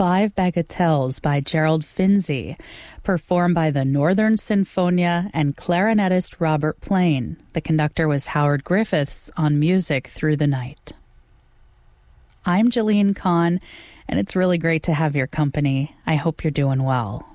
5 Bagatelles by Gerald Finzi, performed by the Northern Sinfonia and clarinetist Robert Plain. The conductor was Howard Griffiths on Music Through the Night. I'm Jeline Kahn, and it's really great to have your company. I hope you're doing well.